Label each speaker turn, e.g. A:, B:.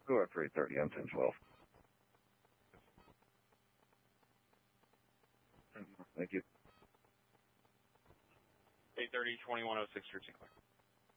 A: Go ahead for 8:30 on 1012. Thank you.
B: 8:30, 2106 Sinclair.